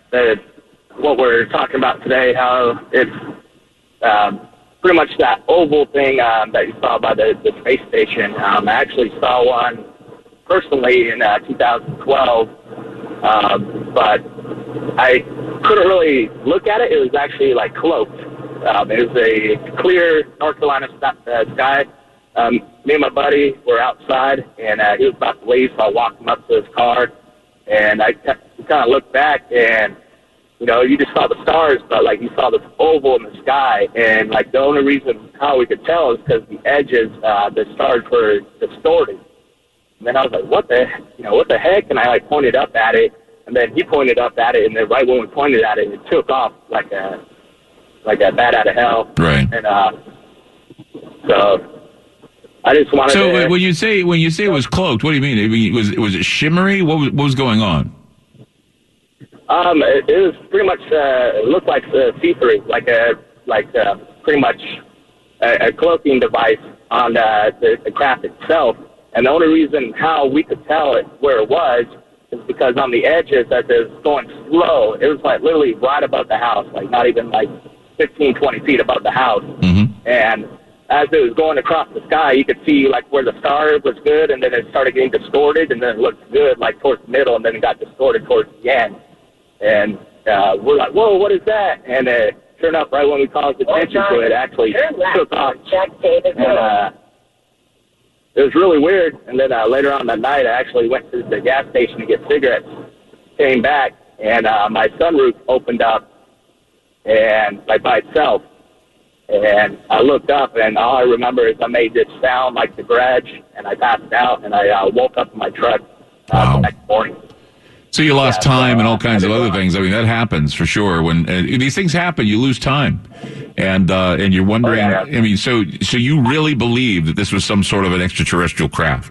what we're talking about today, how it's pretty much that oval thing that you saw by the space station. I actually saw one personally in 2012, but I couldn't really look at it. It was actually like cloaked. It was a clear North Carolina sky. Me and my buddy were outside, and he was about to leave, so I walked him up to his car, and I kind of looked back, and, you know, you just saw the stars, but, like, you saw this oval in the sky, and, like, the only reason how we could tell is because the edges, the stars were distorted. And then I was like, what the heck? And I, like, pointed up at it, and then he pointed up at it, and then right when we pointed at it, it took off like a bat out of hell. Right. And so I just wanted to... So when you say it was cloaked, what do you mean? I mean, was it shimmery? What was going on? It was pretty much it looked like see-through, like pretty much a cloaking device on the craft itself. And the only reason how we could tell it where it was is because on the edges, as it was going slow, it was like literally right above the house, like not even like 15, 20 feet above the house. Mm-hmm. And as it was going across the sky, you could see like where the star was good, and then it started getting distorted, and then it looked good like towards the middle, and then it got distorted towards the end. And we're like, whoa, what is that? And sure enough, right when we called attention to it, it actually took off. And it was really weird. And then later on that night, I actually went to the gas station to get cigarettes, came back, and my sunroof opened up and like by itself. And I looked up, and all I remember is I made this sound like the garage, and I passed out, and I woke up in my truck the next morning. So you lost time and all kinds of other things. I mean, that happens for sure. When these things happen, you lose time, and you're wondering. Oh, yeah. I mean, so you really believe that this was some sort of an extraterrestrial craft?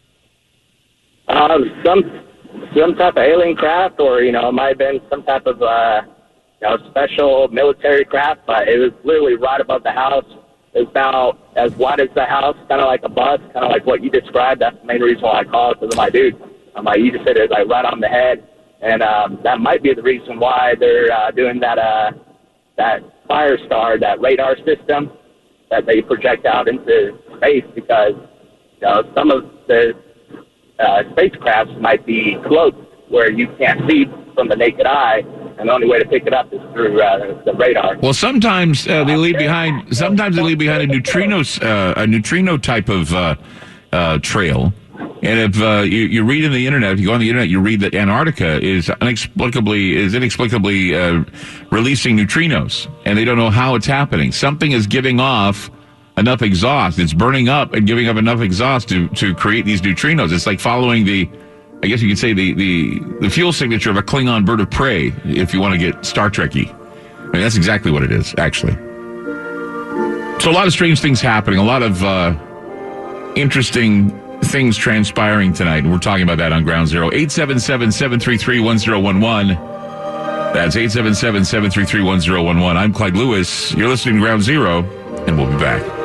Some type of alien craft, or it might have been some type of special military craft. But it was literally right above the house. It was about as wide as the house, kind of like a bus, kind of like what you described. That's the main reason why I called, because of my dude. You just said it was like right on the head, and that might be the reason why they're doing that Firestar, that radar system that they project out into space, because some of the spacecrafts might be cloaked where you can't see from the naked eye, and the only way to pick it up is through the radar. Well, sometimes they leave behind. Sometimes they leave behind a neutrino type of trail. And if you read in the internet, if you go on the internet, you read that Antarctica is inexplicably releasing neutrinos, and they don't know how it's happening. Something is giving off enough exhaust. It's burning up and giving up enough exhaust to create these neutrinos. It's like following I guess you could say the fuel signature of a Klingon bird of prey, if you want to get Star Trek-y. I mean, that's exactly what it is, actually. So a lot of strange things happening, a lot of interesting things transpiring tonight, and we're talking about that on Ground Zero. 877-733-1011. That's 877-733-1011. I'm Clyde Lewis. You're listening to Ground Zero, and we'll be back.